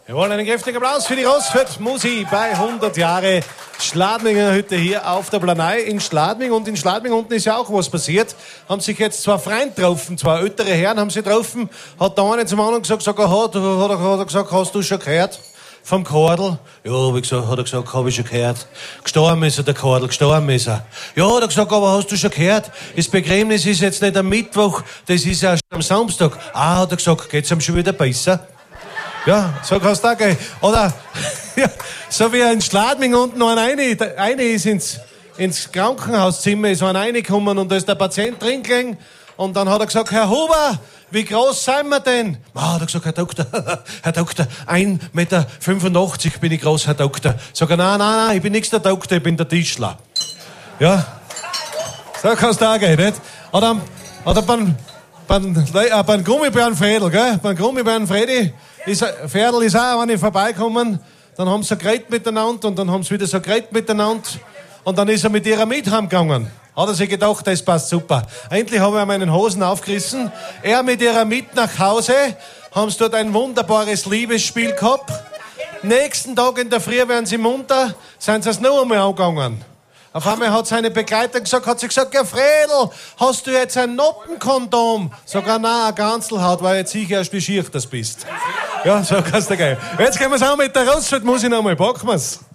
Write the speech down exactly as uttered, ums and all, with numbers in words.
Wir wollen einen kräftigen Applaus für die Rossfeld-Musi bei hundert Jahre Schladminger Hütte hier auf der Planei in Schladming. Und in Schladming unten ist ja auch was passiert. Haben sich jetzt zwei Freunde getroffen, zwei ältere Herren haben sie getroffen. Hat der eine zum anderen gesagt, sag, aha, hat, er, hat er gesagt, hast du schon gehört vom Kordel? Ja, hab ich gesagt, hat er gesagt, hab ich schon gehört. Gestorben ist er, der Kordel, gestorben ist er. Ja, hat er gesagt, aber hast du schon gehört? Das Begräbnis ist jetzt nicht am Mittwoch, das ist erst am Samstag. Ah, hat er gesagt, geht's ihm schon wieder besser? Ja, so kannst du auch gehen. Oder, ja, so wie in Schladming unten noch ein eine, eine ist ins, ins Krankenhauszimmer, ist ein reingekommen und da ist der Patient drin gelegen. Und dann hat er gesagt, Herr Huber, wie groß sind wir denn? Ah, hat er gesagt, Herr Doktor, Herr Doktor, ein Meter fünfundachtzig bin ich groß, Herr Doktor. Sag er, nein, nein, nein, ich bin nicht der Doktor, ich bin der Tischler. Ja, so kannst du auch gehen, nicht? Oder, oder beim, beim, äh, beim Gummibären Fredel, gell? Beim Gummibären Fredi, ist, Ferdl ist auch, wenn ich vorbeikommen, dann haben sie geredet miteinander und dann haben sie wieder so geredet miteinander und dann ist er mit ihrer mit heimgegangen. Hat er sich gedacht, das passt super. Endlich habe ich meinen Hosen aufgerissen. Er mit ihrer mit nach Hause, haben sie dort ein wunderbares Liebesspiel gehabt. Nächsten Tag in der Früh werden sie munter, sind sie es noch einmal angegangen. Auf einmal hat seine Begleiter gesagt, hat sie gesagt, ja Fredel, hast du jetzt ein Noppenkondom? Sogar nein, ein Ganzelhaut, weil jetzt sicher erst wie schier das bist. Ja, so kannst du gehen. Jetzt gehen wir's auch mit der Rossfeld, muss ich noch mal, packen wir's.